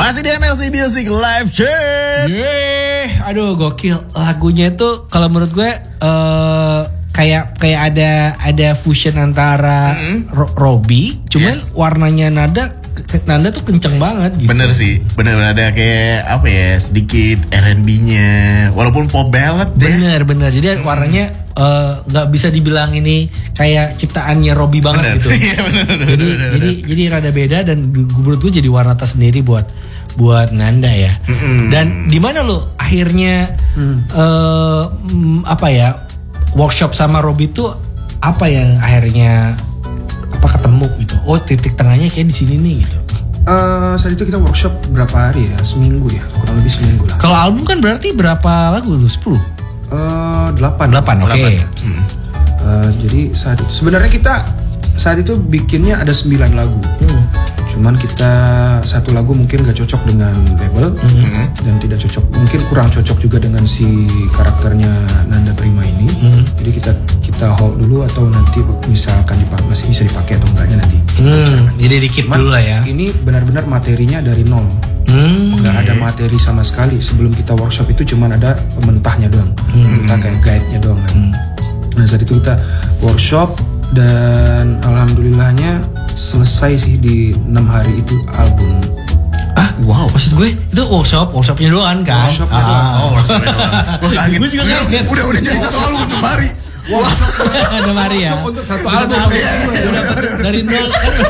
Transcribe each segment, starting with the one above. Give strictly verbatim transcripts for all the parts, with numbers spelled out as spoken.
Masih di M L C Music Live Chat. Yeay, aduh gokil. Lagunya itu kalau menurut gue uh, kayak kayak ada ada fusion antara mm-hmm. Ro- Robby, cuman yes. warnanya nada nada tuh kenceng banget gitu. Bener sih, bener-bener ada kayak apa ya, sedikit R and B-nya, walaupun pop ballad deh. Bener bener, jadi hmm. warnanya nggak uh, bisa dibilang ini kayak ciptaannya Robby banget bener. Gitu. Iya, bener, bener, jadi bener, jadi bener. jadi rada beda dan menurut gue jadi warna tersendiri buat buat Nanda ya. Mm-hmm. Dan di mana lo akhirnya mm. uh, apa ya workshop sama Robby tuh apa yang akhirnya apa ketemu gitu? Oh titik tengahnya kayak di sini nih gitu. Uh, saat itu kita workshop berapa hari ya? Seminggu ya, kurang lebih seminggu lah. Kalau album kan berarti berapa lagu lu? sepuluh? Uh, delapan. delapan, oke. Okay. Hmm. Uh, jadi saat itu sebenarnya kita saat itu bikinnya ada sembilan lagu. Hmm. Cuman kita satu lagu mungkin gak cocok dengan label mm-hmm. dan tidak cocok, mungkin kurang cocok juga dengan si karakternya Nanda Prima ini. Mm-hmm. Jadi kita kita hold dulu atau nanti misalkan dipakai, masih bisa dipakai atau enggaknya nanti. Mm, jadi dikit dulu lah ya. Ini benar-benar materinya dari nol. Mm, Gak okay. ada materi sama sekali. Sebelum kita workshop itu cuman ada mentahnya doang, mm. mentah kayak guide-nya doang kan. Mm. Nah saat itu kita workshop dan alhamdulillahnya selesai sih di enam hari itu album. Ah, wow. Maksud gue itu workshop, workshopnya doang kan? Workshopnya ah. doang. Oh, workshopnya doang. Gue kaget. Gue juga kaget. Udah, udah jadi satu album enam hari. Wah, enam hari ya. Workshop untuk satu album. Iya, iya, iya. Dari nol.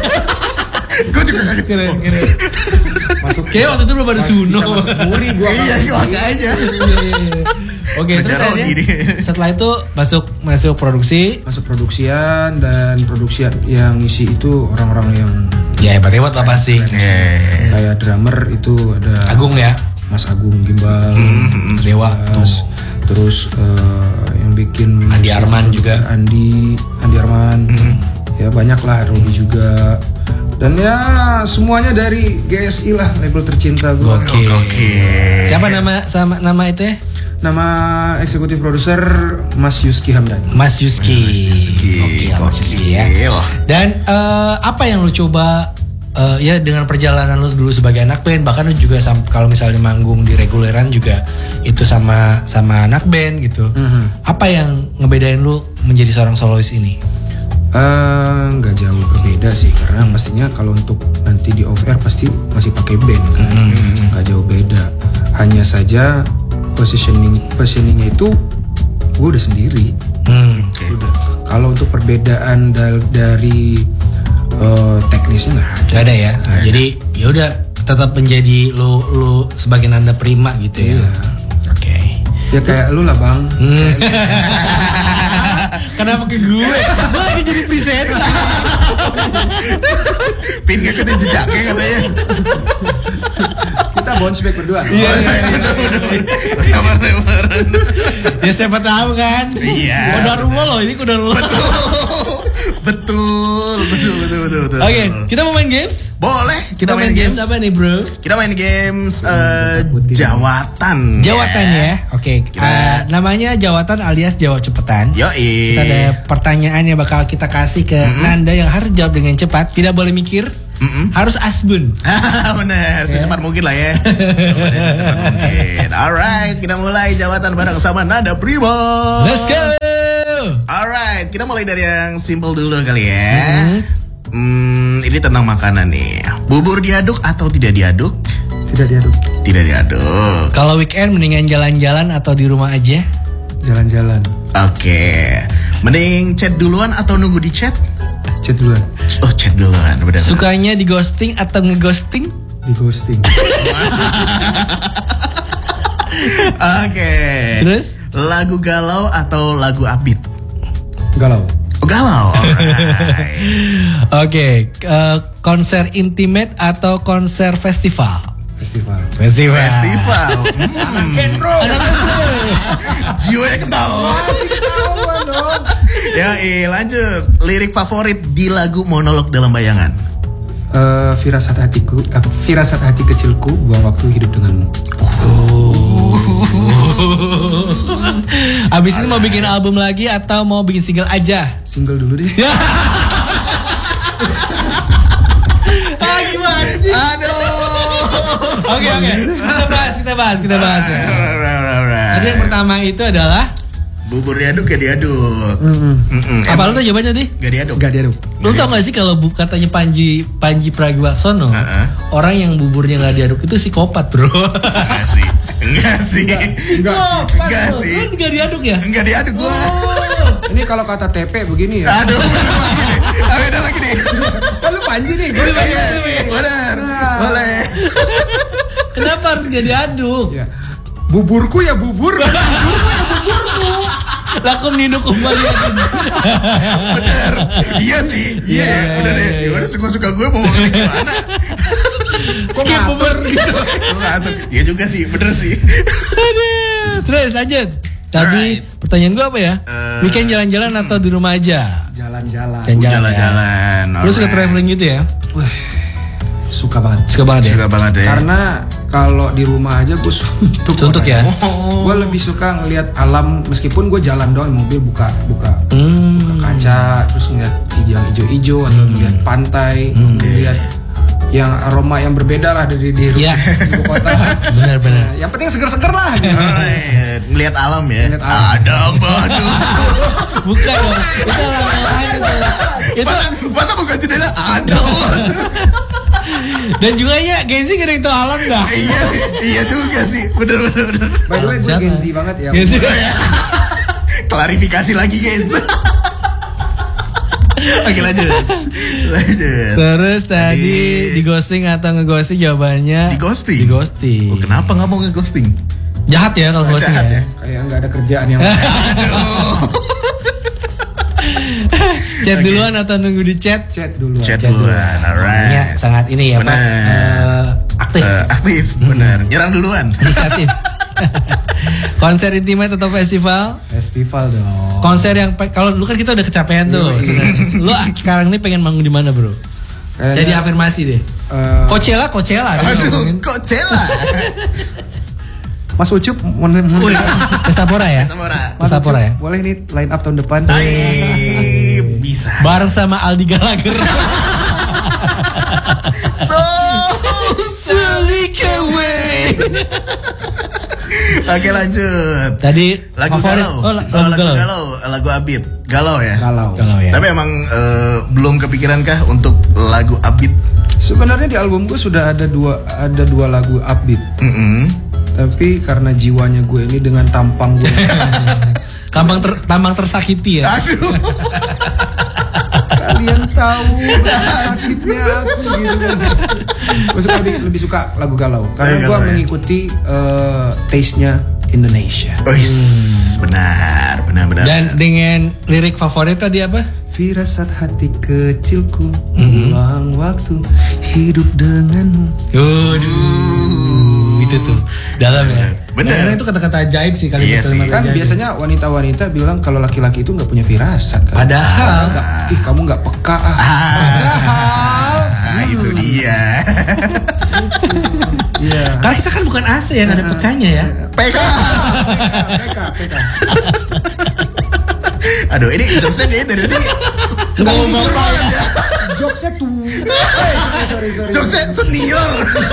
Gue juga kaget. Keren, keren. Masuk. Kayak waktu itu belum ada Suno. Masuk Muri gue. Iya, gue makanya. Oke, terus aja. Setelah itu masuk masuk produksi, masuk produksian dan produksian yang ngisi itu orang-orang yang ya hebat-hebat lah pasti. Yeah. Kayak drummer itu ada Agung ya, Mas Agung Gimbal, mm-hmm. Dewa. Mas, terus uh, yang bikin Andi Arman juga, Andi Andi Arman, mm-hmm. ya banyak lah, Robby juga. Dan ya semuanya dari G S I lah, label tercinta gue. Oke. Okay. Siapa nama sama nama itu ya? Nama eksekutif produser Mas Yuski Hamdan. Mas Yuski. Mas Yuski. Oke, Mas Yuski ya. Dan uh, apa yang lu coba uh, ya dengan perjalanan lu dulu sebagai anak band, bahkan lu juga sam- kalau misalnya manggung di reguleran juga itu sama sama anak band gitu. Mm-hmm. Apa yang ngebedain lu menjadi seorang solois ini? Nggak uh, jauh berbeda sih, karena pastinya kalau untuk nanti di off air pasti masih pakai band kan, mm-hmm. nggak jauh beda. Hanya saja positioning positioningnya itu gue udah sendiri. Hmm, okay. Udah. Kalau untuk perbedaan dal- dari uh, teknisnya nggak ada. Gak ada ya. Nah, jadi ya udah tetap menjadi lu lu sebagai Nanda Prima gitu ya. Iya. Oke. Okay. Ya kayak lu lah bang. Hmm. Kenapa ke gue? Gue lagi jadi presenter. Pin ngikutin jejaknya katanya. Kita bounce back berdua. Iya, iya, iya. Ya siapa tahu kan. Iya. Udah rumah loh, ini udah rumah. Betul. Betul, betul, betul, betul, betul. Oke, okay, kita mau main games? Boleh, kita, kita main, main games. games. Apa nih, bro? Kita main games uh, jawatan. Jawatan ya. Oke. Okay. Uh, namanya jawatan alias jawab cepetan. Yoi. Kita ada pertanyaan yang bakal kita kasih ke mm-hmm. Nanda yang harus jawab dengan cepat, tidak boleh mikir. Mm-mm. Harus asbun. Bener, secepat yeah. mungkin lah ya. Secepat mungkin. Alright, kita mulai jawatan bareng sama Nanda Prima. Let's go. Alright, kita mulai dari yang simple dulu kali ya. Mm-hmm. Hmm, ini tentang makanan nih. Bubur diaduk atau tidak diaduk? Tidak diaduk. Tidak diaduk. Kalau weekend mendingan jalan-jalan atau di rumah aja? Jalan-jalan. Oke. Okay. Mending chat duluan atau nunggu di chat? Chat duluan. Oh, chat duluan. Benar. Sukanya di ghosting atau ngeghosting? Di ghosting. Oke. Okay. Terus? Lagu galau atau lagu upbeat? Galau. Oh, galau. Alright. Oke. Okay. Uh, konser intimate atau konser festival? Festival. Festival. Festival. Hmm. Bro. Jiwanya kental. Masih ketahuan dong. Ya, eh, lanjut. Lirik favorit di lagu Monolog Dalam Bayangan. Uh, firasat hatiku, uh, firasat hati kecilku, buang waktu hidup denganmu. Oh. Abis ini mau bikin album lagi atau mau bikin single aja? Single dulu deh. Ah, gimana sih? Aduh. Oke oke. Kita bahas, kita bahas, kita bahas ya. Alright. Tadi yang pertama itu adalah bubur diaduk ya diaduk. Mm-mm. Mm-mm. apa lu tuh jawabannya tih? Gak diaduk. Gak diaduk. Lu tau gak sih kalau bu, katanya Panji Panji Pragiwaksono, Uh-uh. orang yang buburnya nggak diaduk itu psikopat bro. Enggak sih. Enggak sih. Enggak. Enggak sih. Lu nggak diaduk ya? Enggak diaduk gua. Ini kalau kata T P begini ya. Aduh, bener lagi nih. Ah, beda lagi nih. Kan lu Panji nih. Gue Iya, bener. Boleh. Kenapa harus nggak diaduk? Ya. Buburku ya bubur. Lakum ninu kembali lagi. Bener. Iya sih. Iya, Iya, iya, udah deh. iya, iya. Gimana suka-suka gue mau ngomongnya gimana? Skip bubur gitu. Gue ngatur. Iya juga sih, bener sih. Aduh. Terus lanjut. Tadi Alright. pertanyaan gua apa ya? Eh, Weekend jalan-jalan atau di rumah aja? Jalan-jalan. Jalan-jalan. Jalan-jalan. Ya. Lu suka alright. traveling gitu ya? Wah, suka banget. Suka banget ya? Suka banget ya. Karena kalau di rumah aja gue suntuk. Suntuk ya? Oh. Gue lebih suka ngelihat alam meskipun gue jalan doang mobil buka buka Hmm. kaca terus ngeliat yang hijau-hijau atau ngeliat pantai, ngeliat yang aroma yang berbeda lah dari di, Iya. di ibu kota. Benar-benar. Yang penting seger-seger lah. Gitu. Alright. Ngeliat alam ya. Ngeliat alam. Ada badu. Bukan dong. Itu alam lain itu. Itu Masa, masa bukan jendela? Ada badu. dan juga ya Gen Z gak ada yang tahu alam dah. Iya, iya juga sih. Bener, bener, bener. By the way gue Siapa? Gen Z banget ya. Gen Z. Klarifikasi lagi guys. Oke lanjut. Lanjut. Terus tadi Tadi- di ghosting atau ngeghosting jawabannya Di ghosting? Di ghosting. Oh, kenapa nggak mau nge-ghosting? Jahat ya kalau ghosting Jahat ya. ya. Kayak nggak ada kerjaan yang Chat duluan atau nunggu di chat? chat duluan. Chat Chat duluan, Orangnya alright. sangat ini ya Pak. Benar. Eh, aktif. Eh, aktif, bener. Nyerang duluan. Inisiatif. Konser intimate atau festival? Festival dong. Konser yang pe- kalau lu kan kita udah kecapean tuh. Lu sekarang ini pengen manggung di mana, Bro? Kayaknya, Jadi afirmasi deh. eh, Coachella, Coachella. dia ngomongin. Aduh, kok cela? Mas Ucup mau mau- Wih, Pestapora ya? Samora. Mas Pestapora Ucup, ya? boleh nih line up tahun depan. Hai, bisa. Bareng sama Aldi Gallagher. So Slick away. Oke lanjut. Tadi Lagu favorit- galau. Oh, la- Oh, lagu lagu galau. galau. Lagu Abid. Galau ya. Galau. Galau ya. Tapi emang eh, belum kepikiran kah untuk lagu Abid? Sebenarnya di album gue sudah ada dua ada dua lagu upbeat. Mm-mm. Tapi karena jiwanya gue ini dengan tampang gue Tampang ter, tampang tersakiti ya. Aduh. kalian tahu betapa sakitnya aku gitu kan. Gue suka lebih, lebih suka lagu galau karena Lagu gue galau ya? mengikuti eh, taste-nya Indonesia. Oh, yes. benar, benar, benar. Dan dengan lirik favorit tadi apa? Firasat hati kecilku, ulang waktu hidup denganmu. Waduh, itu tuh dalam ya. Bener. Karena itu kata-kata ajaib sih kali Iya sih. Kan biasanya wanita-wanita bilang kalau laki-laki itu nggak punya firasat kan. Padahal Nggak, ih kamu nggak peka ah. Padahal. Ah, itu dia. Iya. karena kita kan bukan A C yang ada pekanya ya. P K. P K, P K. Aduh, ini jokesnya dia dari tadi ngomong banget ya. Jokesnya tuh. Eh, sorry, sorry, sorry. Jokesnya senior.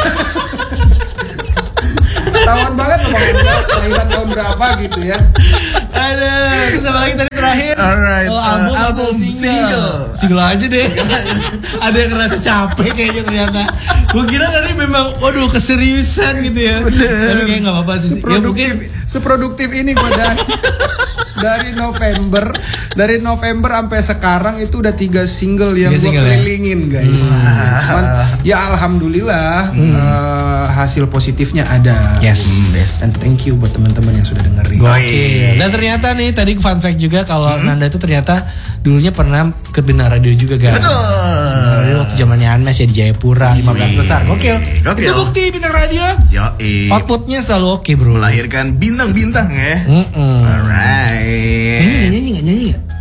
Ketahuan banget loh Bang. Kelahiran tahun berapa gitu ya. Aduh, terus apa lagi tadi terakhir? Alright, Oh, uh, album, album, atau single? single. Single aja deh. Ada yang ngerasa capek kayaknya ternyata. Gue kira tadi memang, waduh keseriusan gitu ya. Tapi kayak nggak apa-apa sih. Ya Seproduktif, mungkin seproduktif ini gue dari dari November, dari November sampai sekarang itu udah tiga single yang Tiga gue single ya? kelilingin guys. Cuman, ya alhamdulillah eh, hasil positifnya ada. Yes. Hmm, yes. Dan thank you buat teman-teman yang sudah dengerin. Oke. Dan ternyata nih tadi fun fact juga kalau Nanda itu ternyata dulunya pernah ke Bintang Radio juga kan. Betul. Jadi waktu zamannya Anmes ya di Jayapura lima belas Wih. besar. Gokil. Gokil. Itu bukti Bintang Radio. Yo, eh, Outputnya selalu oke bro. melahirkan bintang-bintang ya. Mm-mm. Alright. Nyanyi nyanyi nggak nyanyi nggak?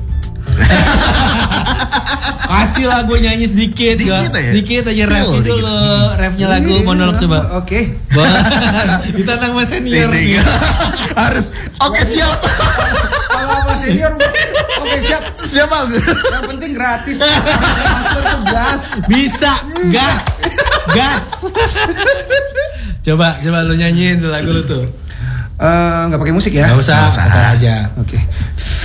Kasih lah gue nyanyi sedikit, Dikit gak? aja? Dikit aja Spill rap dikit. dulu, rapnya lagu Iya, monolog coba. Oke. Wah, ditantang mas senior Tiga. nih. Harus. Oke siap. Kalau apa senior, oke siap. Siap Bang. Yang penting gratis. Master tuh gas. Bisa, gas, gas. Coba, coba lu nyanyiin tuh lagu lu tuh. Eh, nggak pakai musik ya? Nggak usah, Nggak usah. kata aja. Oke.